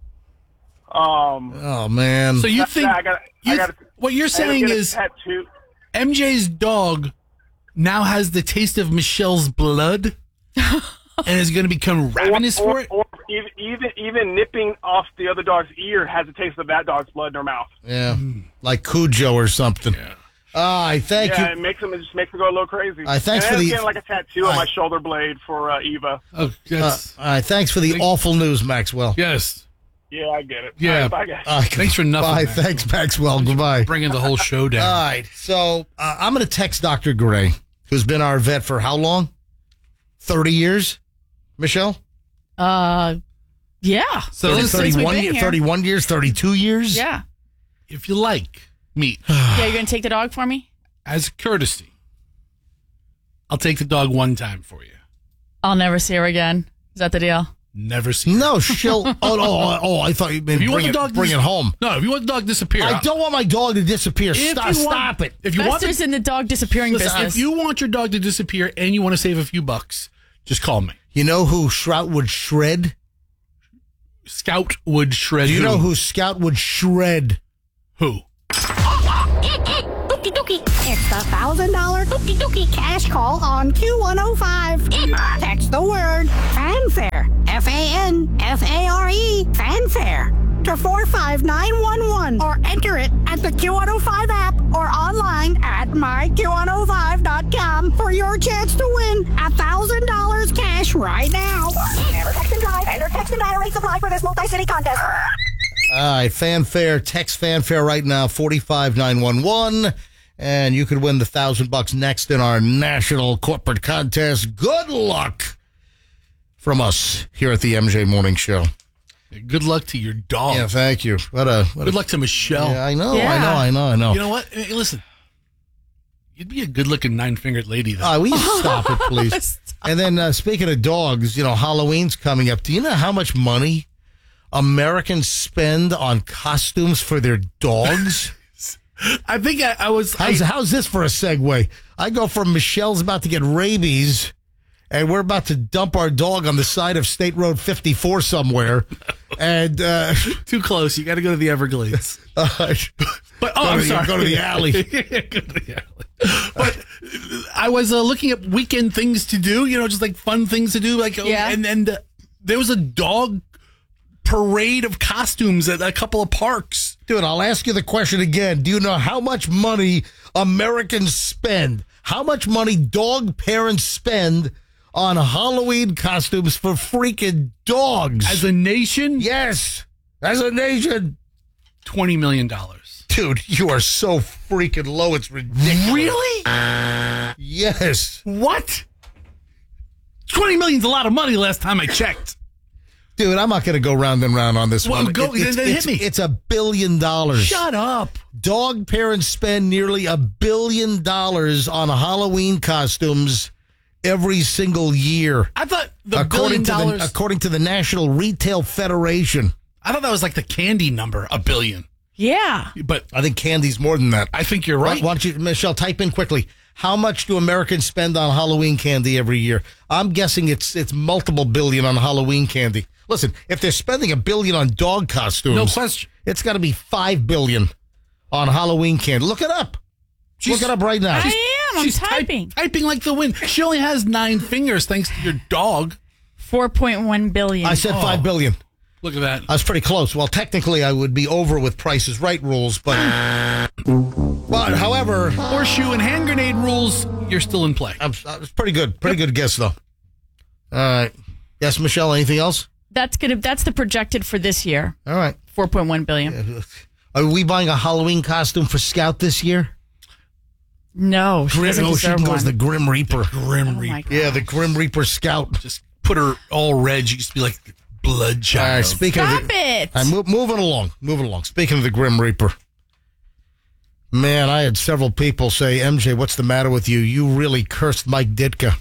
Um, Oh, man. So you think I got, you I got, what you're I had to saying get a is tattoo. M J's dog now has the taste of Michelle's blood and is going to become ravenous or, for it? Or even, even even nipping off the other dog's ear has a taste of that dog's blood in her mouth. Yeah, like Cujo or something. Yeah. Ah, I thank yeah, you. it makes them it just makes them go a little crazy. Uh, thanks and for I the- getting like a tattoo on I- my shoulder blade for uh, Eva. Oh, Uh, that's, all right, thanks for the awful news, Maxwell. yes. Yeah, I get it. Yeah. All right, bye, guys. Uh, Thanks for nothing, Bye. Maxwell. Thanks, Maxwell. Goodbye. Bringing the whole show down. All right, so uh, I'm going to text Doctor Gray, who's been our vet for how long? thirty years, Michelle? Uh, yeah. So Since listen, we've thirty-one, been year- here. thirty-one years, thirty-two years? Yeah. If you like meat, Yeah, you're going to take the dog for me? as a courtesy, I'll take the dog one time for you. I'll never see her again. Is that the deal? Never see her. No, she'll. Oh, no, oh, I thought you meant If you want bring, the it, dog to bring dis- it home. No, if you want the dog to disappear. I don't want my dog to disappear. If Stop, you want- stop it. If you want Fester's the, in the dog disappearing listen, business. if you want your dog to disappear and you want to save a few bucks, just call me. You know who Scout would shred? Scout would shred. Do you who? know who Scout would shred? Who? Dookie dookie. It's the thousand dollar dookie dookie cash call on Q one oh five. Text the word fanfare. F A N F A R E. Fanfare. To four five nine one one. Or enter it at the Q one oh five app or online at my q one oh five dot com for your chance to win a thousand dollars cash right now. Never text and drive. Enter text and dial rates apply for this multi-city contest. All right, fanfare. Text fanfare right now, forty-five nine one one. And you could win the thousand bucks next in our national corporate contest. Good luck from us here at the M J Morning Show. Good luck to your dog. Yeah, thank you. What a what Good a, luck to Michelle. Yeah, I know, Yeah. I know, I know, I know. You know what? Hey, listen, you'd be a good-looking nine-fingered lady, though. Uh, will you stop it, please? And then uh, speaking of dogs, you know, Halloween's coming up. Do you know how much money Americans spend on costumes for their dogs? I think I, I was. How's, I, how's this for a segue? I go from Michelle's about to get rabies, and we're about to dump our dog on the side of State Road fifty-four somewhere. And uh, too close. You got to go to the Everglades. uh, But oh, Go I'm to the- sorry. go to the alley. Go to the alley. But I was uh, looking at weekend things to do. You know, just like fun things to do. Like, Yeah. and and uh, there was a dog parade of costumes at a couple of parks. dude, I'll ask you the question again. Do you know how much money Americans spend? How much money dog parents spend on Halloween costumes for freaking dogs? As a nation, yes, as a nation. twenty million dollars. Dude, you are so freaking low. It's ridiculous. Really? Yes. What? twenty million is a lot of money last time I checked. Dude, I'm not going to go round and round on this Well, one. go- it's, then hit it's, me. it's a billion dollars. Shut up. Dog parents spend nearly a billion dollars on Halloween costumes every single year. I thought the according billion to dollars. the according to the National Retail Federation. I thought that was like the candy number, a billion. yeah. But I think candy's more than that. I think you're Why, right. why don't you, Michelle, type in quickly. How much do Americans spend on Halloween candy every year? I'm guessing it's it's multiple billion on Halloween candy. Listen, if they're spending a billion on dog costumes, No question. it's got to be five billion on Halloween candy. Look it up. She's- Look it up right now. I am. I'm She's type- typing. typing like the wind. She only has nine fingers thanks to your dog. four point one billion. I said five billion. Look at that. I was pretty close. Well, technically, I would be over with Price is Right rules, but but however, Horseshoe and hand grenade rules, you're still in play. I'm, I was pretty good. Pretty good guess though. All right. Yes, Michelle. Anything else? That's gonna. That's the projected for this year. All right. four point one billion. Are we buying a Halloween costume for Scout this year? No, she Grim, doesn't oh, she deserve goes one. the Grim Reaper. Grim Oh, my Reaper. Yeah, the Grim Reaper Scout. Just put her all red. She used to be like blood All child. right, speaking Stop of the, it. I'm mo- moving along, moving along. Speaking of the Grim Reaper, man, I had several people say, M J, what's the matter with you? You really cursed Mike Ditka.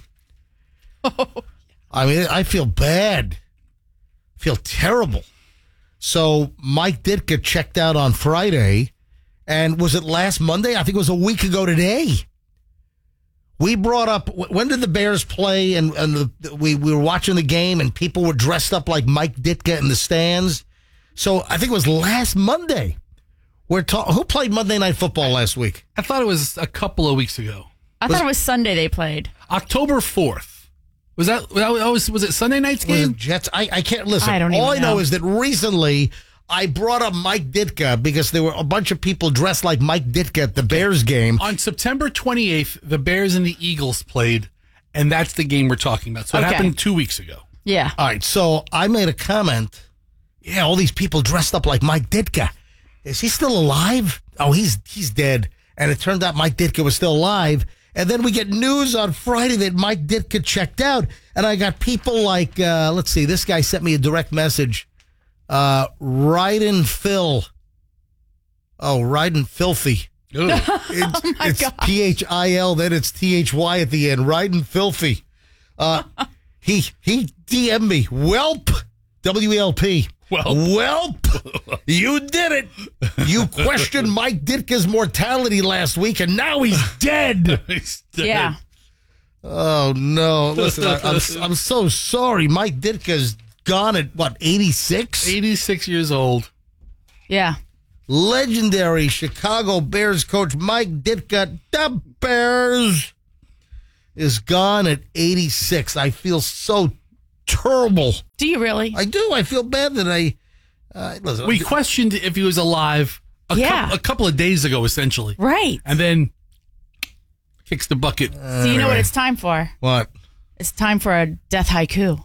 I mean, I feel bad. I feel terrible. So Mike Ditka checked out on Friday, and was it last Monday? I think it was a week ago today. We brought up, when did the Bears play? And, and the, we, we were watching the game, and people were dressed up like Mike Ditka in the stands. So I think it was last Monday. We're ta- Who played Monday Night Football last week? I thought it was a couple of weeks ago. I thought it was Sunday they played. October fourth. Was that, that was, was it Sunday night's Was game? it Jets? I, I can't listen. I don't All I even know know. is that recently I brought up Mike Ditka because there were a bunch of people dressed like Mike Ditka at the Bears game. On September twenty-eighth, the Bears and the Eagles played, and that's the game we're talking about. So it Okay. happened two weeks ago. Yeah. All right, so I made a comment. Yeah, all these people dressed up like Mike Ditka. Is he still alive? Oh, he's he's dead. And it turned out Mike Ditka was still alive. And then we get news on Friday that Mike Ditka checked out. And I got people like, uh, let's see, this guy sent me a direct message. Uh, Ryden Phil. Oh, Ryden Filthy. Ooh. It's, Oh, my it's God. P H I L, then it's T H Y at the end. Ryden Filthy. Uh, he he D M'd me. Welp. W E L P. Welp. Welp. You did it. You questioned Mike Ditka's mortality last week, and now he's dead. He's dead. Yeah. Oh, no. Listen, I, I'm, I'm so sorry. Mike Ditka's gone at, what, eighty-six? eighty-six years old. Yeah. Legendary Chicago Bears coach Mike Ditka, the Bears, is gone at eighty-six. I feel so terrible. Do you really? I do. I feel bad that I. Uh, listen, We questioned if he was alive a, Yeah. cou- a couple of days ago, essentially. Right. And then kicks the bucket. So you know what it's time for? what? It's time for a death haiku.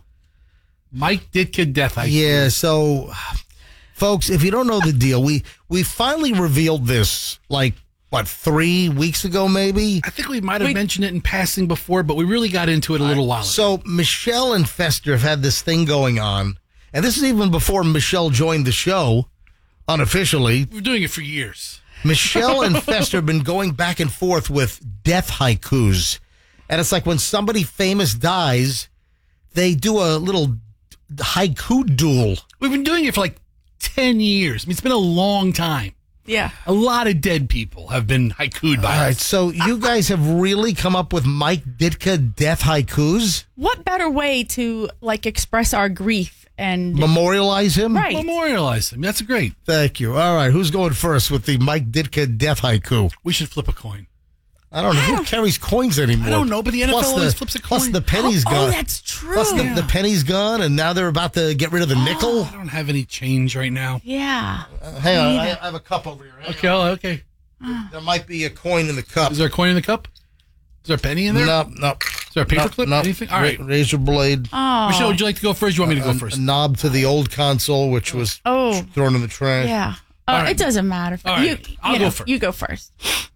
Mike Ditka death. I Yeah. So, folks, if you don't know the deal, we we finally revealed this like what three weeks ago, maybe. I think we might have We- mentioned it in passing before, but we really got into it a little while ago. So Michelle and Fester have had this thing going on, and this is even before Michelle joined the show unofficially. We've been doing it for years. Michelle and Fester have been going back and forth with death haikus. And it's like when somebody famous dies, they do a little haiku duel. We've been doing it for like ten years. I mean, it's been a long time. Yeah. A lot of dead people have been haikued by All right, us. so you guys have really come up with Mike Ditka death haikus? What better way to like express our grief and Memorialize him? right? Memorialize him. That's great. Thank you. All right, who's going first with the Mike Ditka death haiku? We should flip a coin. I don't know. Who carries coins anymore? I don't know, but the N F L Plus always the- flips a Plus coin. the penny's oh, gone. oh, that's true. Plus the, the penny's gone, and now they're about to get rid of the nickel. I don't have any change right now. Yeah. Uh, hang on, I, I have a cup over here. Hang Okay, oh, okay. on. There might be a coin in the cup. Is there a coin in the cup? Is there a penny in there? No, no. Is there a paperclip? No, no. Anything? All right. Ra- razor blade. Oh. Michelle, would you like to go first? You want me to go A- first? A knob to the old console, which was Oh. thrown in the trash. Yeah. Uh, All right. It doesn't matter. All right. You, I'll you go know, first. You go first.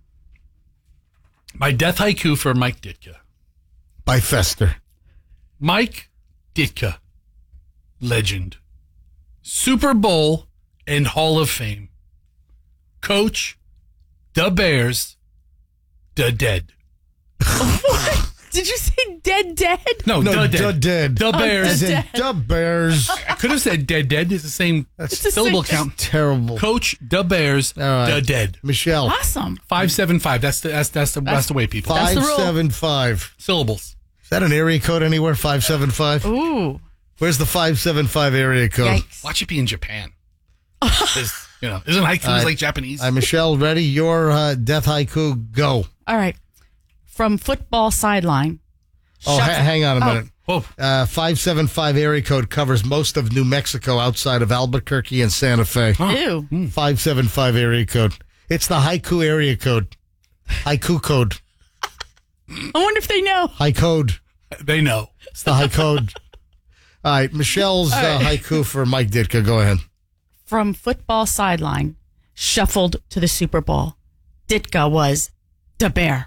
My death haiku for Mike Ditka. By Fester. Mike Ditka, legend, Super Bowl and Hall of Fame, coach, the Bears, the dead. Did you say dead dead? No, No, the the dead. dead. The Bears. As in Dead. the Bears. I could have said dead dead. It's the same That's the syllable same- count. terrible. Coach, the Bears, All right. the dead. Michelle. Awesome. Five seven five. That's the that's that's the that's the way people. That's Five the rule. seven five. Syllables. Is that an area code anywhere? Five seven five. Ooh. Where's the five seven five area code? Yikes. Watch it be in Japan. Is- you know, isn't haiku Uh, like Japanese? Uh, Michelle, ready? Your uh, death haiku, go. All right. From football sideline. Oh, ha- hang on a minute. Whoa. Uh, five seven five area code covers most of New Mexico outside of Albuquerque and Santa Fe. Ew. five seven five area code. It's the haiku area code. Haiku code. I wonder if they know. High code. They know. It's the high code. All right. Michelle's uh, haiku for Mike Ditka. Go ahead. From football sideline, shuffled to the Super Bowl. Ditka was the bear.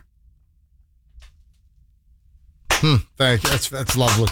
Hmm. Thank you. That's that's lovely.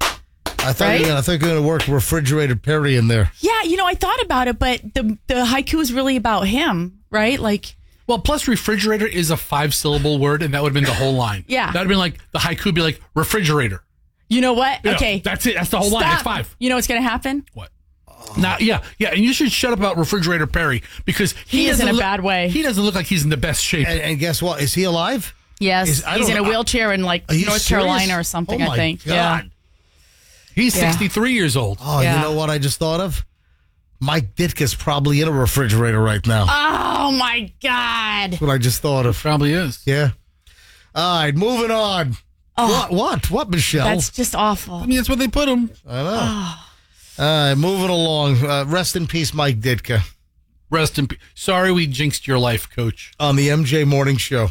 I thought Right? you were, I thought you were going to work refrigerator Perry in there. Yeah, you know, I thought about it, but the the haiku is really about him, right? Like, Well, plus refrigerator is a five-syllable word, and that would have been the whole line. Yeah. That would have been like, the haiku would be like, refrigerator. you know what? You know, Okay. that's it. That's the whole line. It's Stop. five. You know what's going to happen? What? Now, yeah, yeah, and you should shut up about refrigerator Perry because he, He is doesn't in a look- bad way. He doesn't look like he's in the best shape. And, and guess what? Is he alive? Yes. Is- I He's in don't- a wheelchair in like Are you North serious? Carolina or something, Oh I my think. God. Yeah. He's Yeah. sixty-three years old. Oh, Yeah. you know what I just thought of? Mike Ditka's probably in a refrigerator right now. Oh my God. That's what I just thought of. Probably is. Yeah. All right, moving on. What? What? What, Michelle? That's just awful. I mean, that's what they put him. I know. All right, moving along. Uh, rest in peace, Mike Ditka. Rest in peace. Sorry we jinxed your life, Coach. On the M J Morning Show.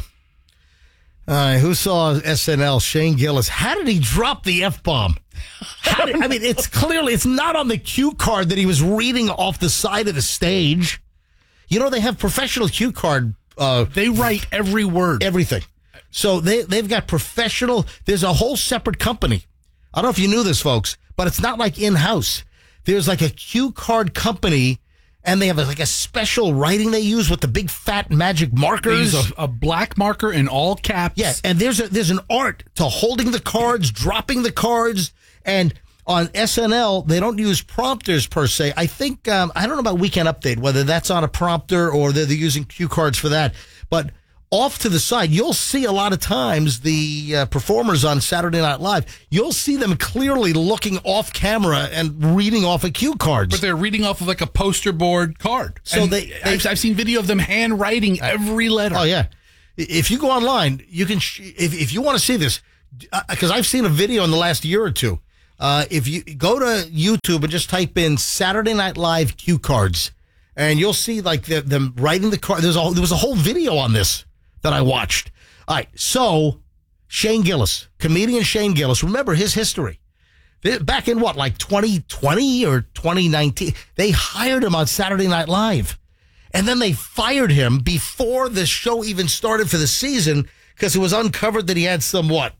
All right, who saw S N L? Shane Gillis. How did he drop the F-bomb? How did, I mean, it's clearly, it's not on the cue card that he was reading off the side of the stage. You know, they have professional cue card. Uh, They write every word. everything. So they, they've got professional, there's a whole separate company. I don't know if you knew this, folks, but it's not like in-house. There's like a cue card company, and they have like a special writing they use with the big fat magic They markers. use a, a black marker in all caps. Yeah, and there's a, there's an art to holding the cards, dropping the cards, and on S N L they don't use prompters per se. I think um, I don't know about Weekend Update whether that's on a prompter or they're, they're using cue cards for that. But off to the side, you'll see a lot of times the uh, performers on Saturday Night Live. You'll see them clearly looking off camera and reading off of cue cards. But they're reading off of like a poster board card. So And they- they- I've, I've seen video of them handwriting every letter. Oh yeah, if you go online, you can. Sh- if if you want to see this, because I've seen a video in the last year or two. Uh, if you go to YouTube and just type in Saturday Night Live cue cards, and you'll see like the, them writing the card. There's a there was a whole video on this that I watched. All right, so Shane Gillis, comedian Shane Gillis. Remember his history. Back in what, like twenty twenty or twenty nineteen, they hired him on Saturday Night Live. And then they fired him before the show even started for the season because it was uncovered that he had some what?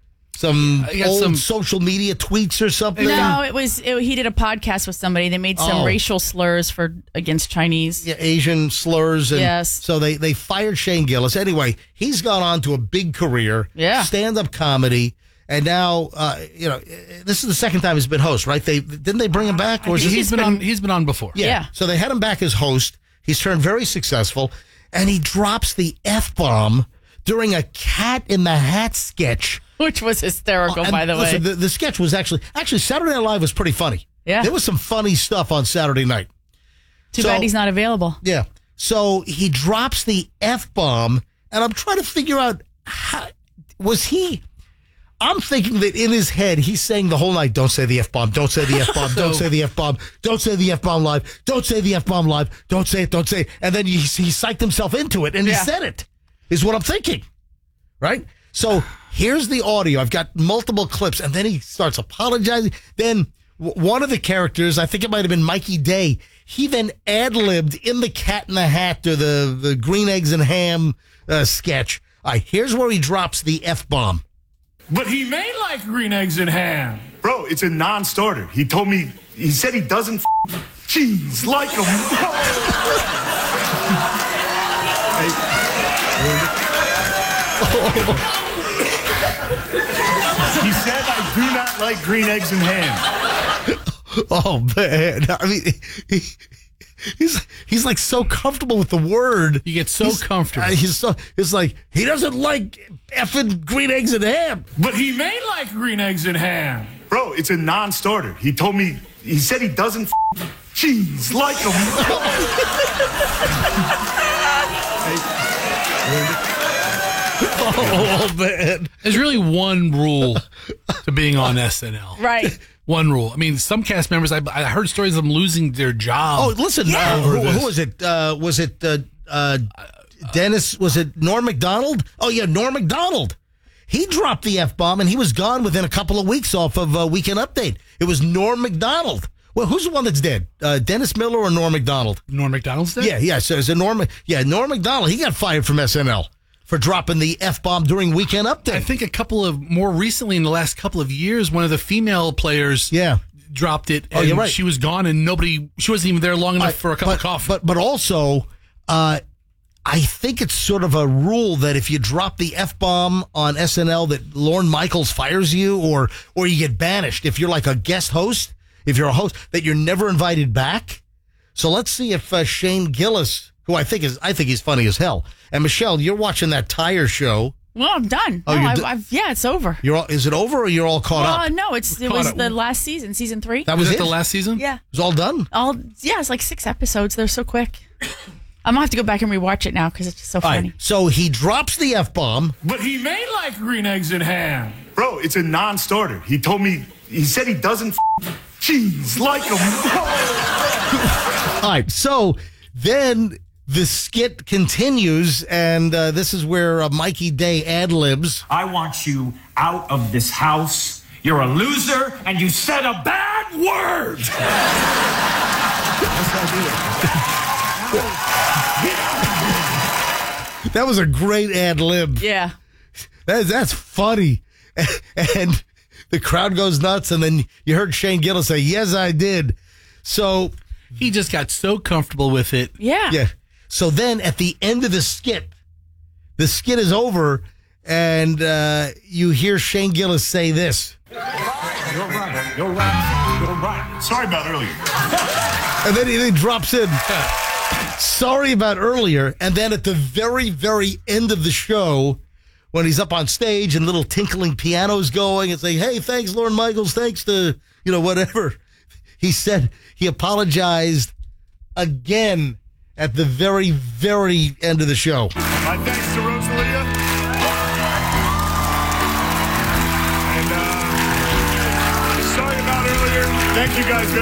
Some he had old some- social media tweets or something? No, it was it, he did a podcast with somebody. They made some Oh. racial slurs for against Chinese. Yeah, Asian slurs. And Yes. So they, they fired Shane Gillis. Anyway, he's gone on to a big career. Yeah. Stand-up comedy. And now, uh, you know, this is the second time he's been host, right? They Didn't they bring him back? Or is He's it- been on. He's been on before. Yeah. Yeah. So they had him back as host. He's turned very successful, and he drops the F-bomb during a Cat in the Hat sketch. Which was hysterical, And by the listen, way. The, the sketch was actually, actually, Saturday Night Live was pretty funny. Yeah. There was some funny stuff on Saturday night. Too so- bad he's not available. Yeah. So he drops the F-bomb, and I'm trying to figure out, how, was he... I'm thinking that in his head, he's saying the whole night, don't say the F-bomb, don't say the F-bomb, don't say the F-bomb, don't say the F-bomb live, don't say the F-bomb live, don't say it, don't say it. And then he, he psyched himself into it, and he Yeah. said it, is what I'm thinking. Right? So here's the audio. I've got multiple clips, and then he starts apologizing. Then w- one of the characters, I think it might have been Mikey Day, he then ad-libbed in the Cat in the Hat or the, the Green Eggs and Ham uh, sketch. All right, here's where he drops the F-bomb. But he may like green eggs and ham. Bro, it's a non-starter. He told me, he said he doesn't f- cheese like him. He said I do not like green eggs and ham. Oh, man. I mean, he, he's he's like so comfortable with the word. You get so He's- comfortable. uh, he's so, it's like, he doesn't like effing green eggs and ham. But he may like green eggs and ham. Bro, it's a non-starter. He told me, he said he doesn't f- cheese like him. Oh, man. There's really one rule to being on S N L. Right. One rule. I mean, some cast members, I, I heard stories of them losing their job. Oh, listen, Yeah. uh, over who, this. who was it? Uh, was it uh, uh, Dennis? Was it Norm Macdonald? Oh, yeah, Norm Macdonald. He dropped the F-bomb, and he was gone within a couple of weeks off of uh, Weekend Update. It was Norm Macdonald. Well, who's the one that's dead? Uh, Dennis Miller or Norm Macdonald? Norm Macdonald's dead? Yeah, yeah. So is it Norm? Yeah, Norm Macdonald. He got fired from S N L for dropping the F-bomb during Weekend Update. I think a couple of, more recently in the last couple of years, one of the female players yeah. dropped it. Oh, And you're right. she was gone, and nobody, she wasn't even there long enough I- for a cup but, of coffee. But but also, uh, I think it's sort of a rule that if you drop the F bomb on S N L, that Lorne Michaels fires you, or or you get banished if you're like a guest host. If you're a host, that you're never invited back. So let's see if uh, Shane Gillis, who I think is I think he's funny as hell, and Michelle, you're watching that tire show. Well, I'm done. Oh, no, you're I've, do- I've, yeah, it's over. You're all, is it over, or you're all caught well, up? no, it's it Caught was up. the last season, season three. That was, Was it. it the last season? Yeah. It was all done. All yeah, it's like six episodes. They're so quick. I'm gonna have to go back and rewatch it now because it's just so All right, funny. so he drops the F bomb. But he may like green eggs and ham. Bro, it's a non-starter. He told me, he said he doesn't f- cheese like him. All right, so then the skit continues, and uh, this is where uh, Mikey Day ad-libs. I want you out of this house. You're a loser, and you said a bad word. That was a great ad-lib. Yeah. That, that's funny. And the crowd goes nuts, and then you heard Shane Gillis say, yes, I did. So he just got so comfortable with it. Yeah. Yeah. So then at the end of the skit, the skit is over, and uh, you hear Shane Gillis say this. You're right. You're right. You're right. Sorry about earlier. And then he, then he drops in, sorry about earlier. And then at the very, very end of the show, when he's up on stage and little tinkling pianos going and saying, hey, thanks, Lorne Michaels, thanks to, you know, whatever. He said he apologized again at the very, very end of the show. My thanks to Rosalia. And uh, sorry about earlier. Thank you guys very much.